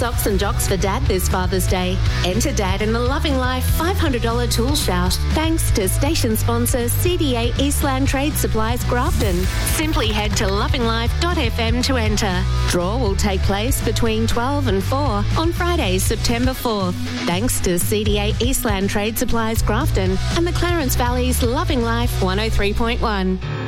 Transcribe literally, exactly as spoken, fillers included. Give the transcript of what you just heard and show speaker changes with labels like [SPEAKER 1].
[SPEAKER 1] socks and jocks for Dad this Father's Day. Enter Dad in the Loving Life five hundred dollars tool shout thanks to station sponsor C D A Eastland Trade Supplies Grafton. Simply head to loving life dot f m to enter. Draw will take place between twelve and four on Friday, September fourth. Thanks to C D A Eastland Trade Supplies Grafton and the Clarence Valley's Loving Life one oh three point one.